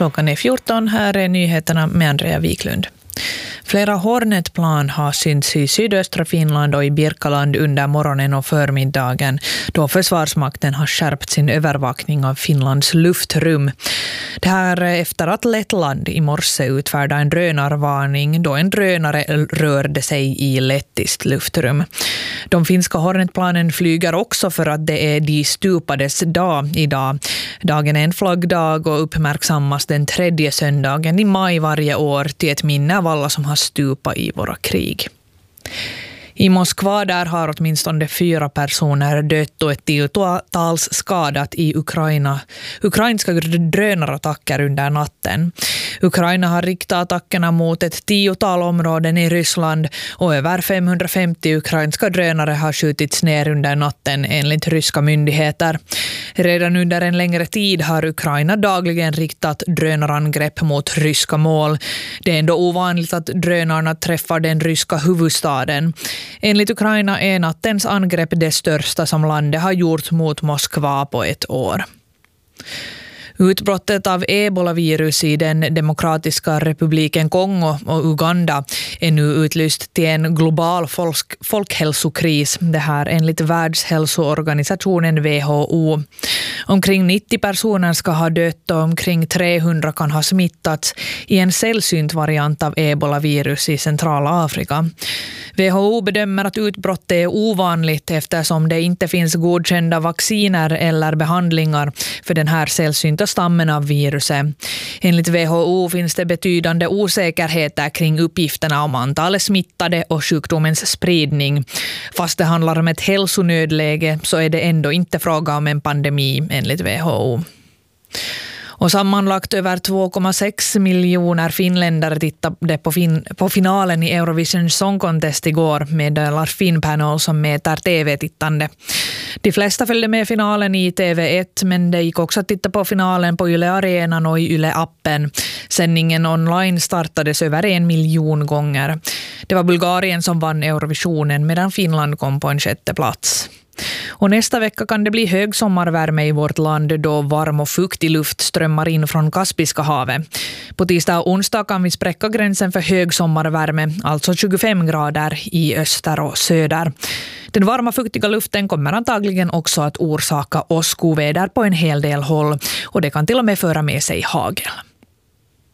Klockan är 14, här är nyheterna med Andrea Wiklund. Flera Hornet-plan har synts i sydöstra Finland och i Birkaland under morgonen och förmiddagen då Försvarsmakten har skärpt sin övervakning av Finlands luftrum. Det här efter att Lettland i morse utfärdade en drönarvarning då en drönare rörde sig i lettiskt luftrum. De finska Hornet-planen flyger också för att det är de stupades dag idag. Dagen är en flaggdag och uppmärksammas den 3:e söndagen i maj varje år till ett minne av alla som har stupat i våra krig. I Moskva där har åtminstone 4 personer dött och ett tiotals skadat i ukrainska drönarattacker under natten. Ukraina har riktat attackerna mot ett 10-tal områden i Ryssland och över 550 ukrainska drönare har skjutits ner under natten enligt ryska myndigheter. Redan under en längre tid har Ukraina dagligen riktat drönarangrepp mot ryska mål. Det är ändå ovanligt att drönarna träffar den ryska huvudstaden. Enligt Ukraina är nattens angrepp det största som landet har gjort mot Moskva på ett år. Utbrottet av ebola-virus i den demokratiska republiken Kongo och Uganda är nu utlyst till en global folkhälsokris. Det här enligt Världshälsoorganisationen WHO. Omkring 90 personer ska ha dött och omkring 300 kan ha smittats i en sällsynt variant av ebola-virus i centrala Afrika. WHO bedömer att utbrottet är ovanligt eftersom det inte finns godkända vacciner eller behandlingar för den här sällsynta stammen av viruset. Enligt WHO finns det betydande osäkerheter kring uppgifterna om antalet smittade och sjukdomens spridning. Fast det handlar om ett hälsonödläge så är det ändå inte fråga om en pandemi enligt WHO. Och sammanlagt över 2,6 miljoner finländare tittade på finalen i Eurovision Song Contest igår, meddelar Finpanel som mäter tv-tittande. De flesta följde med finalen i TV1, men det gick också att titta på finalen på Yle Arenan och i Yle-appen. Sändningen online startades över 1 miljon gånger. Det var Bulgarien som vann Eurovisionen medan Finland kom på en 6:e plats. Och nästa vecka kan det bli hög sommarvärme i vårt land då varm och fuktig luft strömmar in från Kaspiska havet. På tisdag och onsdag kan vi spräcka gränsen för hög sommarvärme, alltså 25 grader i öster och söder. Den varma fuktiga luften kommer antagligen också att orsaka åskoväder på en hel del håll och det kan till och med föra med sig hagel.